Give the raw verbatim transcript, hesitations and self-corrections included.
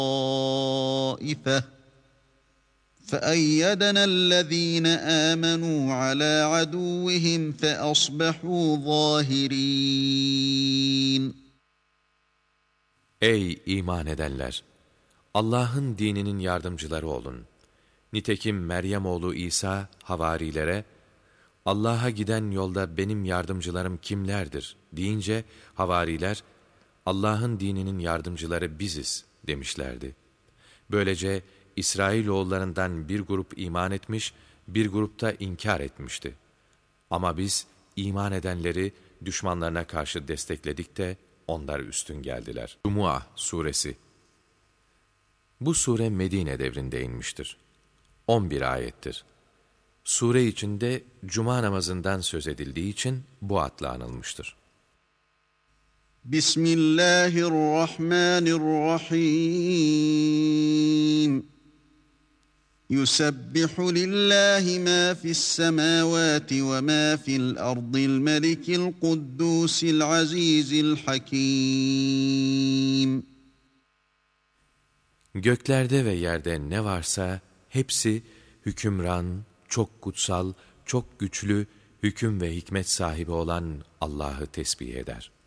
طائفة فأيدنا الذين آمنوا على عدوهم فأصبحوا ظاهرين. Ey iman edenler! Allah'ın dininin yardımcıları olun. Nitekim Meryem oğlu İsa havarilere, Allah'a giden yolda benim yardımcılarım kimlerdir deyince havariler, Allah'ın dininin yardımcıları biziz demişlerdi. Böylece İsrailoğullarından bir grup iman etmiş, bir grup da inkar etmişti. Ama biz iman edenleri düşmanlarına karşı destekledik de onlar üstün geldiler. Cumu'a Suresi. Bu sure Medine devrinde inmiştir. on bir ayettir. Sure içinde cuma namazından söz edildiği için bu adla anılmıştır. Bismillahirrahmanirrahim. Yusebbihu lillahi ma fis semavati ve ma fil ardil melikil kuddusil azizil hakim. Göklerde ve yerde ne varsa hepsi hükümran, çok kutsal, çok güçlü, hüküm ve hikmet sahibi olan Allah'ı tesbih eder.